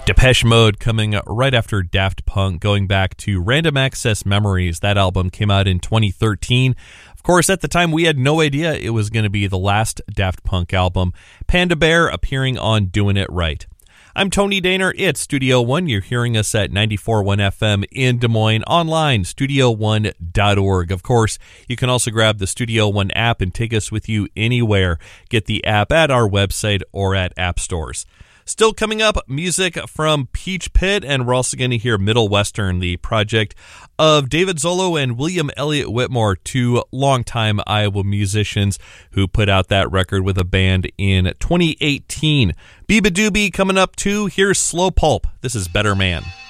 Depeche Mode coming right after Daft Punk, going back to Random Access Memories. That album came out in 2013. Of course, at the time, we had no idea it was going to be the last Daft Punk album. Panda Bear appearing on Doing It Right. I'm Tony Daner. It's Studio One. You're hearing us at 94.1 FM in Des Moines, online, studio1.org. Of course, you can also grab the Studio One app and take us with you anywhere. Get the app at our website or at app stores. Still coming up, music from Peach Pit, and we're also going to hear Middle Western, the project of David Zolo and William Elliott Whitmore, two longtime Iowa musicians who put out that record with a band in 2018. Biba Doobie coming up too. Here's Slow Pulp. This is Better Man.